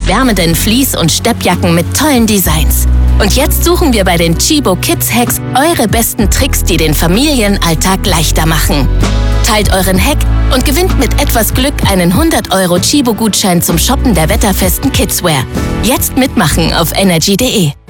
wärmenden Fleece- und Steppjacken mit tollen Designs. Und jetzt suchen wir bei den Tchibo Kids Hacks eure besten Tricks, die den Familienalltag leichter machen. Teilt euren Hack und gewinnt mit etwas Glück einen 100 € Tchibo-Gutschein zum Shoppen der wetterfesten Kidswear. Jetzt mitmachen auf energy.de.